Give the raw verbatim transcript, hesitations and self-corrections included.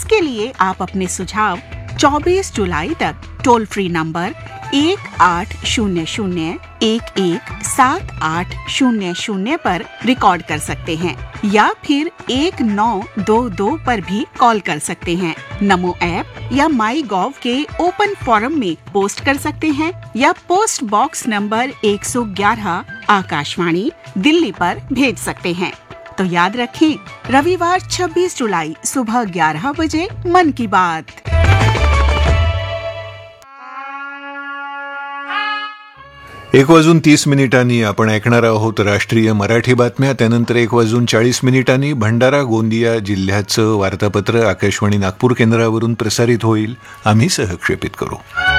इसके लिए आप अपने सुझाव चौबीस जुलाई तक टोल फ्री नंबर एक आठ शून्य शून्य एक एक सात आठ शून्य शून्य पर रिकॉर्ड कर सकते हैं या फिर एक नौ दो दो पर भी कॉल कर सकते हैं। नमो ऐप या माई गॉव के ओपन फोरम में पोस्ट कर सकते हैं या पोस्ट बॉक्स नंबर एक सौ ग्यारह आकाशवाणी दिल्ली पर भेज सकते हैं। तो याद रखें, रविवार छब्बीस जुलाई सुबह ग्यारह बजे मन की बात। एक वाजून तीस मिनिटांनी आपण ऐकणार आहोत राष्ट्रीय मराठी बातम्या. त्यानंतर एक वाजून चाळीस मिनिटांनी भंडारा गोंदिया जिल्ह्याचं वार्तापत्र आकाशवाणी नागपूर केंद्रावरून प्रसारित होईल. आम्ही सहक्षेपित करू.